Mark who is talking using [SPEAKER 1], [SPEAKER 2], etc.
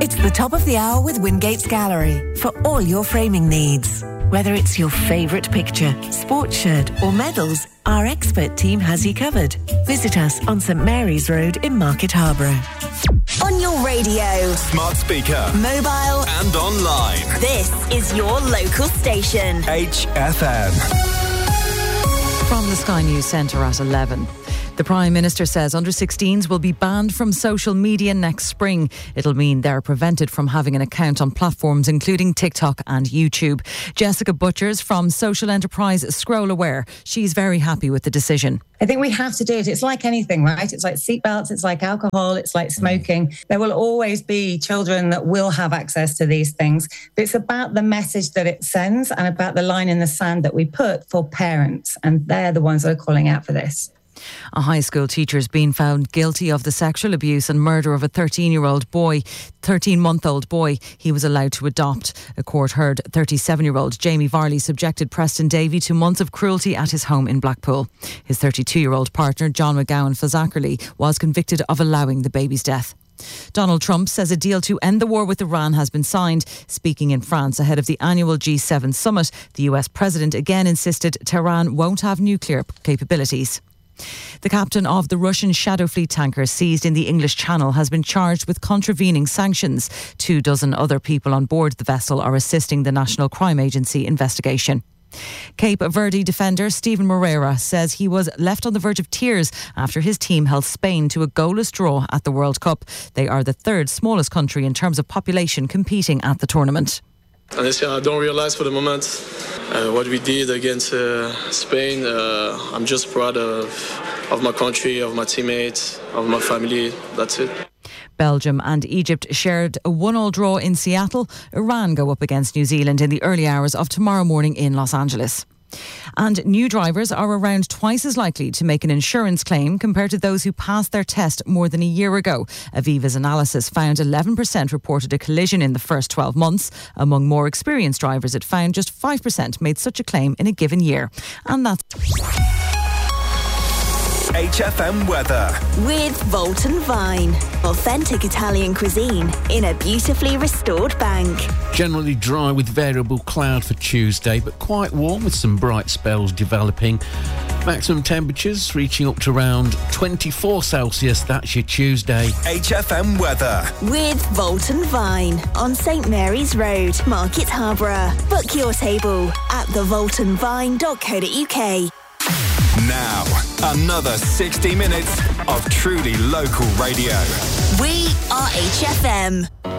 [SPEAKER 1] It's the top of the hour with Wingate's Gallery for all your framing needs. Whether it's your favourite picture, sports shirt or medals, our expert team has you covered. Visit us on St Mary's Road in Market Harborough.
[SPEAKER 2] On your radio,
[SPEAKER 3] smart speaker,
[SPEAKER 2] mobile
[SPEAKER 3] and online.
[SPEAKER 2] This is your local station.
[SPEAKER 3] HFM.
[SPEAKER 4] From the Sky News Centre at 11. The Prime Minister says under-16s will be banned from social media next spring. It'll mean they're prevented from having an account on platforms including TikTok and YouTube. Jessica Butchers from social enterprise Scrollaware. She's very happy with the decision.
[SPEAKER 5] I think we have to do it. It's like anything, right? It's like seatbelts, it's like alcohol, it's like smoking. There will always be children that will have access to these things. But it's about the message that it sends and about the line in the sand that we put for parents. And they're the ones that are calling out for this.
[SPEAKER 4] A high school teacher has been found guilty of the sexual abuse and murder of a 13-month-old boy he was allowed to adopt. A court heard 37-year-old Jamie Varley subjected Preston Davey to months of cruelty at his home in Blackpool. His 32-year-old partner, John McGowan Fazakerley, was convicted of allowing the baby's death. Donald Trump says a deal to end the war with Iran has been signed. Speaking in France ahead of the annual G7 summit, the US president again insisted Tehran won't have nuclear capabilities. The captain of the Russian Shadow Fleet tanker seized in the English Channel has been charged with contravening sanctions. 24 other people on board the vessel are assisting the National Crime Agency investigation. Cape Verde defender Steven Moreira says he was left on the verge of tears after his team held Spain to a goalless draw at the World Cup. They are the third smallest country in terms of population competing at the tournament.
[SPEAKER 6] Honestly, I don't realize for the moment what we did against Spain. I'm just proud of my country, of my teammates, of my family. That's it.
[SPEAKER 4] Belgium and Egypt shared a 1-1 draw in Seattle. Iran go up against New Zealand in the early hours of tomorrow morning in Los Angeles. And new drivers are around twice as likely to make an insurance claim compared to those who passed their test more than a year ago. Aviva's analysis found 11% reported a collision in the first 12 months. Among more experienced drivers, it found just 5% made such a claim in a given year. And that's
[SPEAKER 3] HFM weather.
[SPEAKER 2] With Volton Vine. Authentic Italian cuisine in a beautifully restored bank.
[SPEAKER 7] Generally dry with variable cloud for Tuesday, but quite warm with some bright spells developing. Maximum temperatures reaching up to around 24 Celsius. That's your Tuesday.
[SPEAKER 3] HFM weather.
[SPEAKER 2] With Volton Vine on St Mary's Road, Market Harborough. Book your table at thevoltonvine.co.uk.
[SPEAKER 3] Now, another 60 minutes of truly local radio.
[SPEAKER 2] We are HFM.